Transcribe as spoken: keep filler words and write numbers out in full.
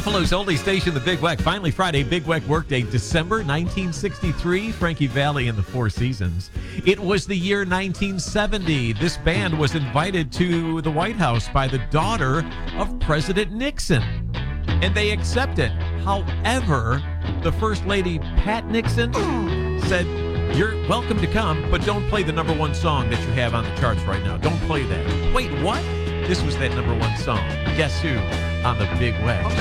Buffalo's only station, the Big Weck. Finally Friday, Big Weck Workday, December nineteen sixty-three, Frankie Valli and the Four Seasons. It was the year nineteen seventy. This band was invited to the White House by the daughter of President Nixon, and they accepted. However, the First Lady, Pat Nixon, said, "You're welcome to come, but don't play the number one song that you have on the charts right now. Don't play that." Wait, what? This was that number one song. Guess who? On the Big Weck.